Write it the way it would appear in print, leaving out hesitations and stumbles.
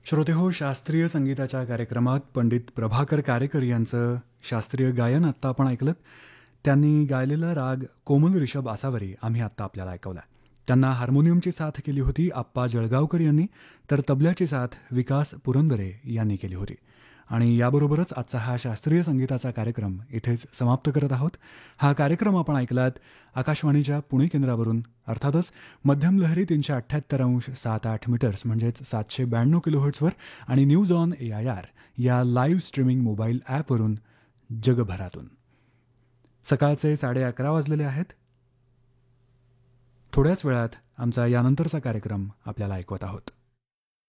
श्रोतेहो, शास्त्रीय संगीताच्या कार्यक्रमात पंडित प्रभाकर कारेकर यांचं शास्त्रीय गायन आत्ता आपण ऐकलं. त्यांनी गायलेला राग कोमल ऋषभ आसावरी आम्ही आत्ता आपल्याला ऐकवला. त्यांना हार्मोनियमची साथ केली होती आप्पा जळगावकर यांनी, तर तबल्याची साथ विकास पुरंदरे यांनी केली होती. आणि याबरोबरच आजचा हा शास्त्रीय संगीताचा कार्यक्रम इथेच समाप्त करत आहोत. हा कार्यक्रम आपण ऐकलात आकाशवाणीच्या पुणे केंद्रावरून, अर्थातच मध्यम लहरी 378.78 मीटर्स म्हणजेच 792 किलोहर्ट्झवर आणि न्यूज ऑन AIR या लाईव्ह स्ट्रीमिंग मोबाईल ॲपवरून जगभरातून. सकाळचे 11:30 वाजलेले आहेत. थोड्याच वेळात आमचा यानंतरचा कार्यक्रम आपल्याला ऐकवत आहोत.